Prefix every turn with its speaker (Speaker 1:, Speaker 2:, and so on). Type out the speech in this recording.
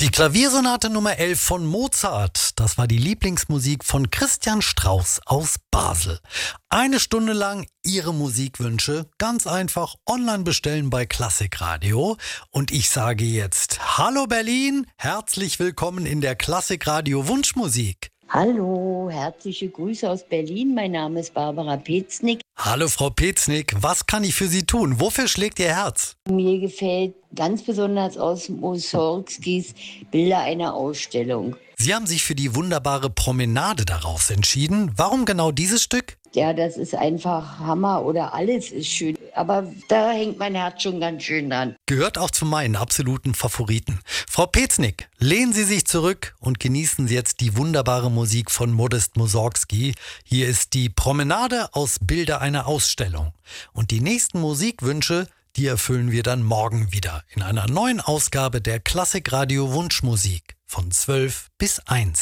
Speaker 1: Die Klaviersonate Nummer 11 von Mozart, das war die Lieblingsmusik von Christian Strauss aus Basel. 1 Stunde lang Ihre Musikwünsche ganz einfach online bestellen bei Klassikradio. Und ich sage jetzt Hallo Berlin, herzlich willkommen in der Klassikradio Wunschmusik.
Speaker 2: Hallo, herzliche Grüße aus Berlin. Mein Name ist Barbara Peznik.
Speaker 1: Hallo Frau Peznik, was kann ich für Sie tun? Wofür schlägt Ihr Herz?
Speaker 2: Mir gefällt ganz besonders aus Mussorgskis Bilder einer Ausstellung.
Speaker 1: Sie haben sich für die wunderbare Promenade daraus entschieden. Warum genau dieses Stück?
Speaker 2: Ja, das ist einfach Hammer oder alles ist schön. Aber da hängt mein Herz schon ganz schön dran.
Speaker 1: Gehört auch zu meinen absoluten Favoriten. Frau Peznik, lehnen Sie sich zurück und genießen Sie jetzt die wunderbare Musik von Modest Mussorgsky. Hier ist die Promenade aus Bilder einer Ausstellung. Und die nächsten Musikwünsche, die erfüllen wir dann morgen wieder in einer neuen Ausgabe der Klassikradio Wunschmusik von 12 bis 1.